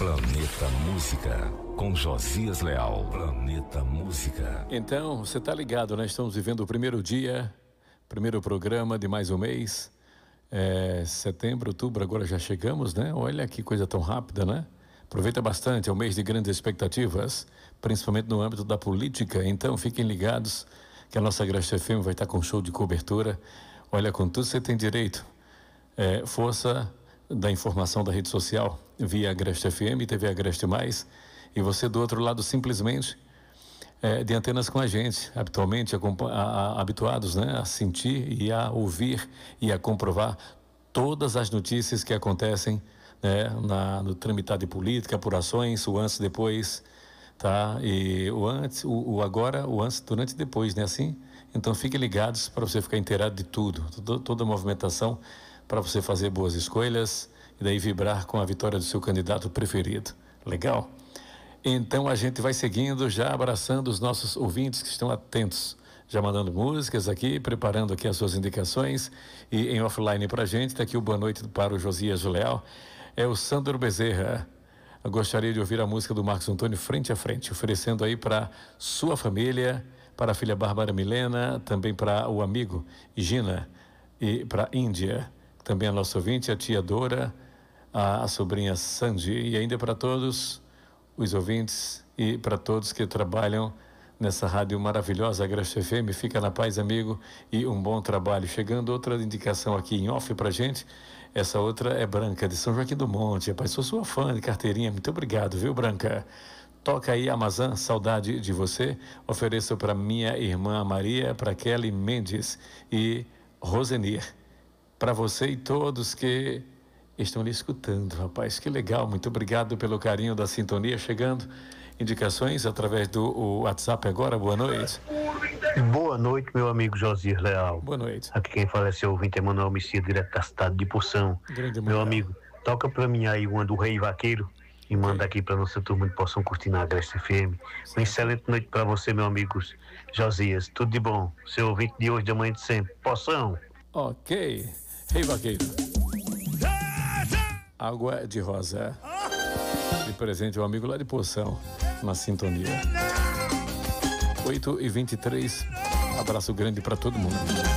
Planeta Música, com Josias Leal. Planeta Música. Então, você tá ligado, né? Estamos vivendo o primeiro dia, primeiro programa de mais um mês. Setembro, outubro, agora já chegamos, né? Olha que coisa tão rápida, né? Aproveita bastante, é um mês de grandes expectativas, principalmente no âmbito da política. Então, fiquem ligados que a nossa Agreste FM vai estar com show de cobertura. Olha, com tudo você tem direito. Força da informação da rede social, via Agreste FM, TV Agreste Mais, e você do outro lado simplesmente de antenas com a gente, habitualmente habituados, né, a sentir e a ouvir e a comprovar todas as notícias que acontecem, né, no tramitar de política, apurações, o antes, depois, tá? E o antes, o agora, o antes, durante e depois, né, assim? Então fiquem ligados para você ficar inteirado de tudo, toda a movimentação, para você fazer boas escolhas e daí vibrar com a vitória do seu candidato preferido. Legal? Então a gente vai seguindo, já abraçando os nossos ouvintes que estão atentos, já mandando músicas aqui, preparando aqui as suas indicações e em offline pra gente. Está aqui o boa noite para o Josias Leal. É o Sandro Bezerra. Eu gostaria de ouvir a música do Marcos Antônio Frente a Frente, oferecendo aí para sua família, para a filha Bárbara Milena, também para o amigo Gina e para a Índia, também a nossa ouvinte, a tia Dora, a sobrinha Sandy, e ainda para todos os ouvintes e para todos que trabalham nessa rádio maravilhosa, Agreste FM. Fica na paz, amigo, e um bom trabalho. Chegando outra indicação aqui em off pra gente. Essa outra é Branca, de São Joaquim do Monte. Rapaz, sou sua fã de carteirinha. Muito obrigado, viu, Branca? Toca aí, Amazon, saudade de você. Ofereço para minha irmã Maria, para Kelly Mendes e Rosenir. Para você e todos que estão lhe escutando, rapaz, que legal. Muito obrigado pelo carinho da sintonia. Chegando indicações através do WhatsApp agora. Boa noite. Boa noite, meu amigo Josias Leal. Boa noite. Aqui quem fala é seu ouvinte Emanuel Messia, direto da cidade de Poção. Grande meu Manuel. amigo, toca pra mim aí uma do Rei Vaqueiro e manda aqui pra nossa turma que possam curtir na Agreste FM. Uma excelente noite pra você, meu amigo Josias. Tudo de bom. Seu ouvinte de hoje, de amanhã, de sempre. Poção. Ok. Rei Vaqueiro. Água de Rosa. De presente ao amigo lá de Poção, na sintonia. 8h23. Abraço grande para todo mundo.